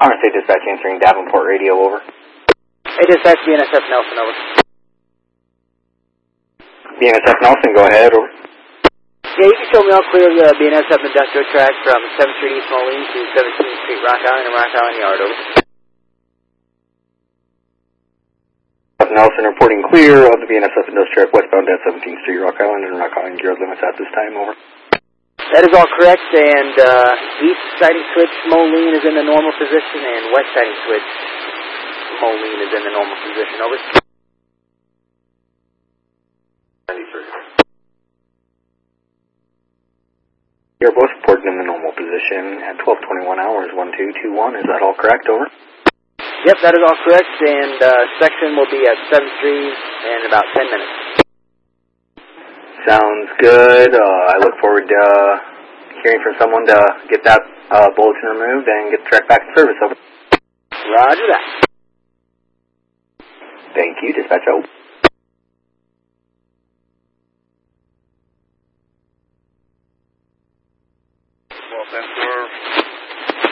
RSA Dispatch answering Davenport Radio, over. Hey, Dispatch, BNSF Nelson, over. BNSF Nelson, go ahead, over. Yeah, you can show me all clear of the BNSF industrial track from 7th Street East Moline to 17th Street Rock Island and Rock Island Yard, over. Nelson reporting clear of the BNSF industrial track westbound at 17th Street Rock Island and Rock Island Yard limits at this time, over. That is all correct, and east siding switch Moline is in the normal position, and west siding switch Moline is in the normal position, over. 93. You're both reporting in the normal position at 12:21 hours, 1221. Is that all correct, over? Yep, that is all correct, and section will be at 7th Street in about 10 minutes. Sounds good. I look forward to hearing from someone to get that bulletin removed and get the track back in service, over. Roger that. Thank you, Dispatch out. Well,